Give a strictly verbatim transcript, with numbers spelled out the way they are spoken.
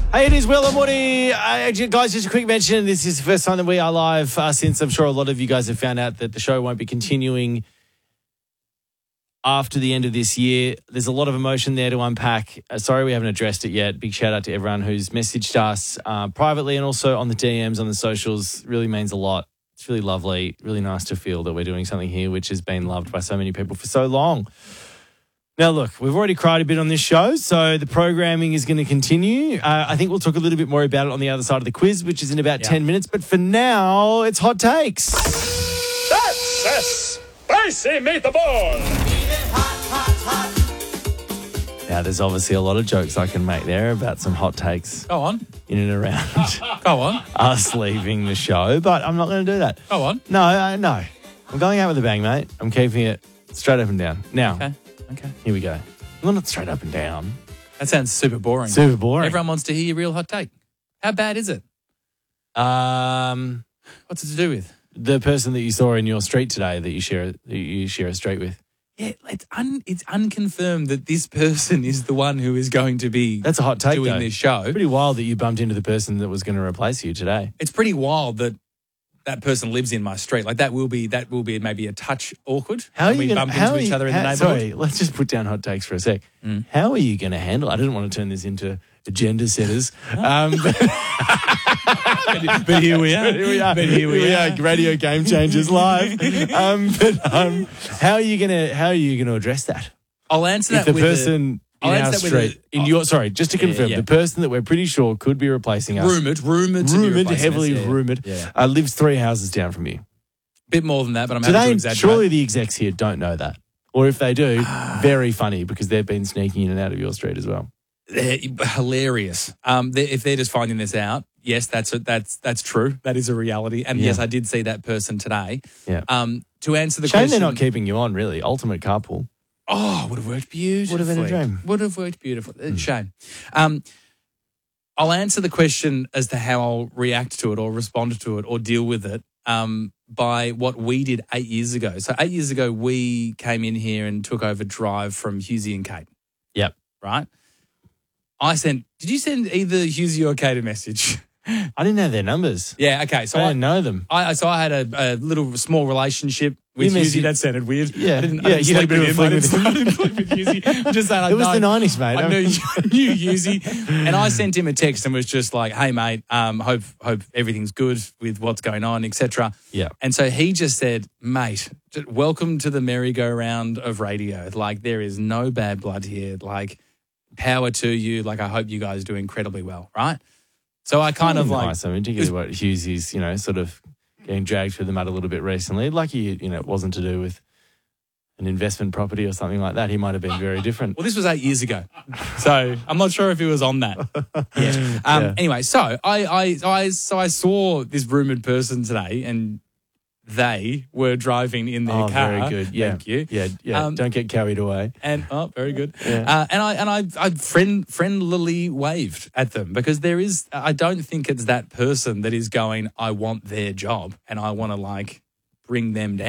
Hey, it is Will and Woody. Uh, guys, just a quick mention. This is the first time that we are live uh, since I'm sure a lot of you guys have found out that the show won't be continuing after the end of this year. There's a lot of emotion there to unpack. Uh, sorry we haven't addressed it yet. Big shout out to everyone who's messaged us uh, privately and also on the D Ms, on the socials. Really means a lot. It's really lovely. Really nice to feel that we're doing something here which has been loved by so many people for so long. Now, look, we've already cried a bit on this show, so the programming is going to continue. Uh, I think we'll talk a little bit more about it on the other side of the quiz, which is in about yeah. ten minutes. But for now, it's Hot Takes. That's a spicy meatball. Now, there's obviously a lot of jokes I can make there about some hot takes. Go on. In and around. Go on. Us leaving the show, but I'm not going to do that. Go on. No, uh, no. I'm going out with a bang, mate. I'm keeping it straight up and down. Now. Okay. Okay. Here we go. Well, not straight up and down. That sounds super boring. Super boring. Everyone wants to hear your real hot take. How bad is it? Um, What's it to do with? The person that you saw in your street today that you share that you share a street with. Yeah, it's un, it's unconfirmed that this person is the one who is going to be That's a hot take, doing though. this show. Pretty wild that you bumped into the person that was going to replace you today. It's pretty wild that that person lives in my street. Like that will be that will be maybe a touch awkward. How are when you we gonna, bump how into are each you, other in how, the neighbourhood? Sorry, let's just put down hot takes for a sec. Mm. How are you going to handle it? I didn't want to turn this into agenda setters. um, but, but here we are. But here we are. But here we, we are. are. Radio Game Changers live. um, but um, how are you going to how are you going to address that? I'll answer if that the with person a, I'll in our answer that with street, a, in your sorry, just to confirm, yeah, yeah. the person that we're pretty sure could be replacing us, rumoured, rumoured, to be rumoured, replacing heavily us, yeah. rumoured, Yeah. uh, lives three houses down from you. Bit more than that, but I'm happy Today, to exaggerate. surely the execs here don't know that. Or if they do, very funny because they've been sneaking in and out of your street as well. They're hilarious. Um, they, if they're just finding this out, yes, that's a, that's that's true. That is a reality. And Yeah. yes, I did see that person today. Yeah. Um, to answer the Shame question, they're not keeping you on, really. Ultimate carpool. oh, would have worked beautifully. Would have been a dream. Would have worked beautifully. Shame. Um, I'll answer the question as to how I'll react to it or respond to it or deal with it um, by what we did eight years ago. So eight years ago, we came in here and took over Drive from Husey and Kate. Yep. Right? I sent, did you send either Husey or Kate a message? I didn't know their numbers. Yeah, okay. So I I, didn't know them. I, so I had a, a little small relationship with You Husey. messaged- That sounded weird. Yeah. I didn't, Yeah, I didn't you had a sleep bit of with a him. fling I with didn't, him. I didn't sleep with Husey. I'm just saying I It was know- the nineties, mate. I knew, knew Husey. And I sent him a text and was just like, hey, mate, um, hope hope everything's good with what's going on, et cetera. Yeah. And so he just said, mate, just welcome to the merry-go-round of radio. Like, there is no bad blood here. Like, power to you. Like, I hope you guys do incredibly well, right? So I kind of like... Nice. I mean, particularly what Hughesy's, you know, sort of getting dragged through the mud a little bit recently. Lucky, you know, it wasn't to do with an investment property or something like that. He might have been very different. Well, this was eight years ago, so I'm not sure if he was on that yet. Um, Yeah. Anyway, so I, I, I, so I saw this rumoured person today, and they were driving in their Oh, car. very good. Yeah. Thank you. Yeah, yeah. Um, Don't get carried away. And oh, very good. Yeah. Uh, and I and I, I friend friendlily waved at them because there is. I don't think it's that person that is going, I want their job and I want to like bring them down.